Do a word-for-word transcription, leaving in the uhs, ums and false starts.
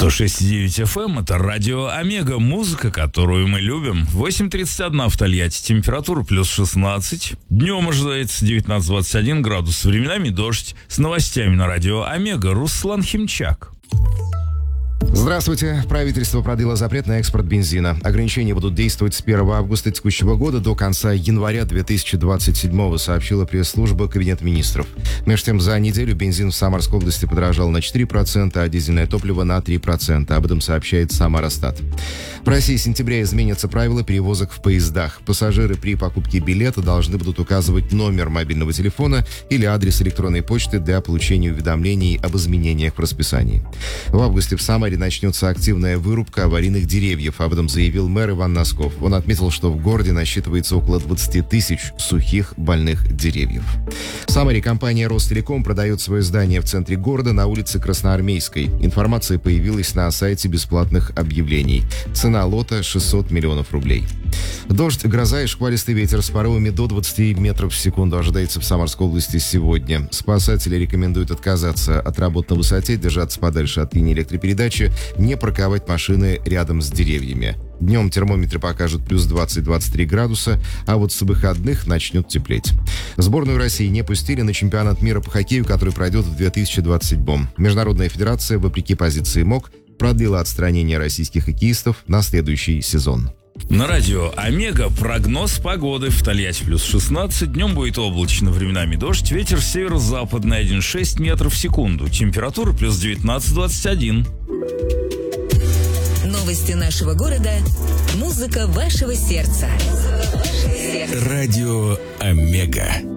сто шесть и девять эф эм — это радио Омега, музыка, которую мы любим. восемь тридцать один в Тольятти, температура плюс шестнадцать. Днем ожидается девятнадцать двадцать один градус, временами дождь. С новостями на радио Омега Руслан Химчак. Здравствуйте. Правительство продлило запрет на экспорт бензина. Ограничения будут действовать с первого августа текущего года до конца января две тысячи двадцать седьмого, сообщила пресс-служба Кабинета министров. Между тем, за неделю бензин в Самарской области подорожал на четыре процента, а дизельное топливо на три процента. Об этом сообщает Самаростат. В России с сентября изменятся правила перевозок в поездах. Пассажиры при покупке билета должны будут указывать номер мобильного телефона или адрес электронной почты для получения уведомлений об изменениях в расписании. В августе в Самаре начнется активная вырубка аварийных деревьев. Об этом заявил мэр Иван Носков. Он отметил, что в городе насчитывается около двадцать тысяч сухих больных деревьев. В Самаре компания «Ростелеком» продает свое здание в центре города на улице Красноармейской. Информация появилась на сайте бесплатных объявлений. Цена лота шестьсот миллионов рублей. Дождь, гроза и шквалистый ветер с порывами до двадцати метров в секунду ожидается в Самарской области сегодня. Спасатели рекомендуют отказаться от работ на высоте, держаться подальше от линии электропередачи, не парковать машины рядом с деревьями. Днем термометры покажут плюс двадцать - двадцать три градуса, а вот с выходных начнет теплеть. Сборную России не пустили на чемпионат мира по хоккею, который пройдет в две тысячи двадцать седьмом. Международная федерация, вопреки позиции МОК, продлила отстранение российских хоккеистов на следующий сезон. На радио Омега прогноз погоды. В Тольятти плюс шестнадцать, днем будет облачно, временами дождь, ветер северо-западный один целых шесть десятых метров в секунду, температура плюс девятнадцать - двадцать один. Новости нашего города, музыка вашего сердца. Радио Омега.